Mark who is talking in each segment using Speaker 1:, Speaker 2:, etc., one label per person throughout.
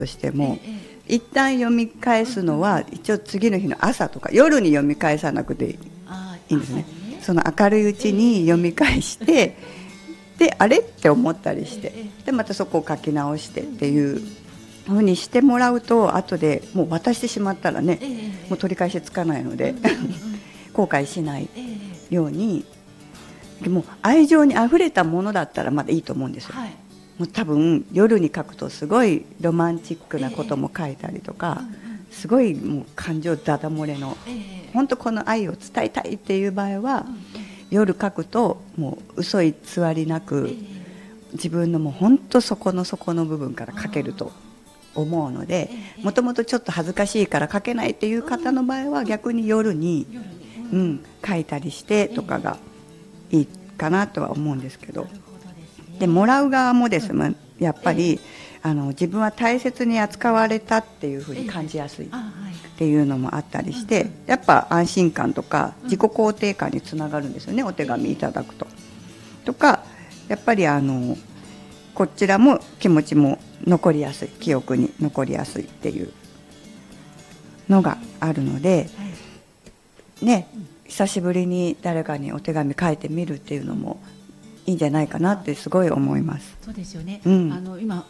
Speaker 1: としても、一旦読み返すのは一応次の日の朝とか夜に読み返さなくていいんですね。その明るいうちに読み返して、であれって思ったりして、でまたそこを書き直してっていう風にしてもらうと、後でもう渡してしまったらね、もう取り返しつかないので後悔しないように。でも愛情にあふれたものだったらまだいいと思うんですよ。もう多分夜に書くとすごいロマンチックなことも書いたりとか、すごいもう感情ダダ漏れの、本当この愛を伝えたいっていう場合は、夜書くともう嘘偽りなく、自分のもう本当底の底の部分から書けると思うので、もともとちょっと恥ずかしいから書けないっていう方の場合は逆に夜に、書いたりしてとかがいいかなとは思うんですけど。でもらう側もですね、やっぱり、自分は大切に扱われたっていうふうに感じやすいっていうのもあったりして、やっぱ安心感とか自己肯定感につながるんですよね、お手紙いただくと。とかやっぱりこちらも気持ちも残りやすい、記憶に残りやすいっていうのがあるので、ね、久しぶりに誰かにお手紙書いてみるっていうのもいいんじゃないかなってすごい思います。
Speaker 2: そうですよね、今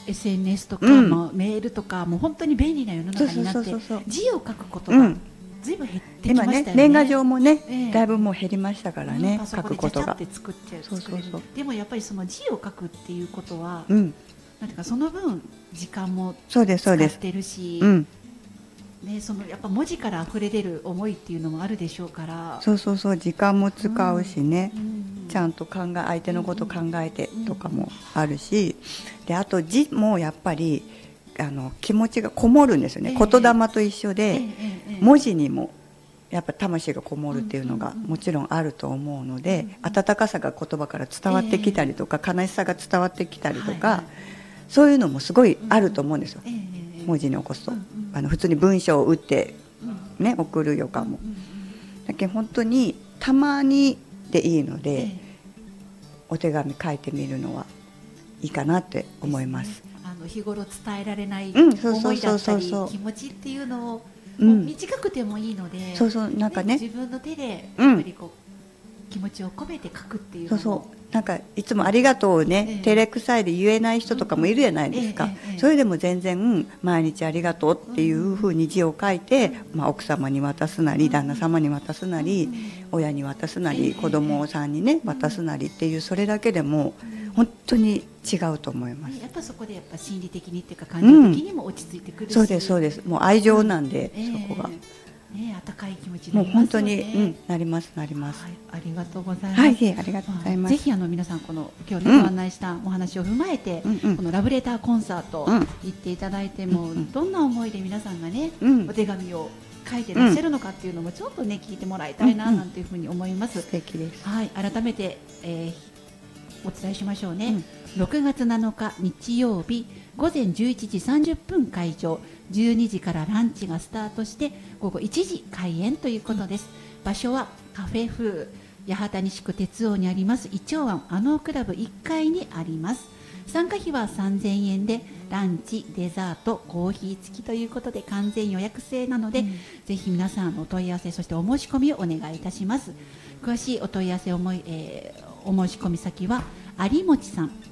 Speaker 2: SNS とか、メールとかもう本当に便利な世の中になって、字を書くことがずいぶん減ってきましたよね。
Speaker 1: 今ね、年賀状もね、だいぶもう減りましたからね、
Speaker 2: パソコンでちゃちゃって作っちゃう。でもやっぱりその字を書くっていうことは、なんていうかその分時間も使ってるし、そのやっぱ文字から溢れ出る思いっていうのもあるでしょうから、
Speaker 1: 時間も使うしね、ちゃんと相手のこと考えてとかもあるし、であと字もやっぱり気持ちがこもるんですよね、言霊と一緒で、文字にもやっぱ魂がこもるっていうのがもちろんあると思うので、温かさが言葉から伝わってきたりとか、悲しさが伝わってきたりとか、そういうのもすごいあると思うんですよ、文字に起こすと。普通に文章を打って、送るよかも。だけど本当にたまにでいいので、お手紙書いてみるのはいいかなって思います。
Speaker 2: 日頃伝えられない思いだったり気持ちっていうのを、短くてもいいので、
Speaker 1: なんかね、
Speaker 2: 自分の手でやっぱりこう、気持ちを込めて書くっていうのも、
Speaker 1: なんかいつもありがとうをね、照れくさいで言えない人とかもいるじゃないですか。それでも全然毎日ありがとうっていうふうに字を書いて、奥様に渡すなり旦那様に渡すなり、親に渡すなり、子供さんにね渡すなりっていう、それだけでも本当に違うと思います。
Speaker 2: やっぱそこでやっぱ心理的にっていうか感情的にも落ち着いてくるし、
Speaker 1: そうです。もう愛情なんで、そこが。
Speaker 2: 温かい気持ちに
Speaker 1: もう本当に、なります。
Speaker 2: ありがとうございます。
Speaker 1: ありがとうございます。
Speaker 2: ぜひ皆さんこの今日ね、ご案内したお話を踏まえて、このラブレターコンサート行っていただいても、どんな思いで皆さんがね、お手紙を書いてらっしゃるのかっていうのもちょっとね聞いてもらいたいななんていうふうに思います。
Speaker 1: 素敵です。
Speaker 2: 改めて、お伝えしましょうね。6月7日日曜日午前11時30分会場、12時からランチがスタートして午後1時開演ということです。場所はカフェ風八幡西区鉄王にありますイチョウ湾クラブ1階にあります。参加費は3000円で、ランチ、デザート、コーヒー付きということで完全予約制なので、ぜひ皆さんお問い合わせ、そしてお申し込みをお願いいたします。詳しいお問い合わせお申し込み先は有持さん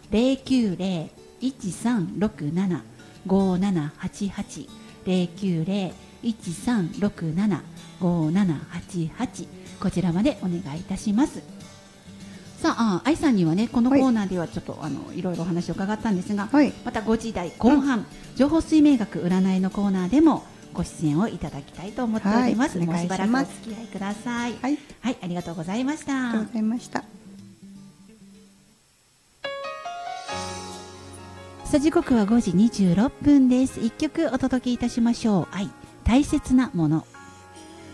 Speaker 2: 090-1367-5788 090-1367-5788 こちらまでお願いいたします。さあ、愛さんにはねこのコーナーではちょっといろいろお話を伺ったんですが、また5時台後半、情報水明学占いのコーナーでもご出演をいただきたいと思っております。もうしばらくお付き合いください。ありがとうございました。
Speaker 1: ありがとうございました。
Speaker 2: さあ、時刻は5時26分です。1曲お届けいたしましょう。大切なもの。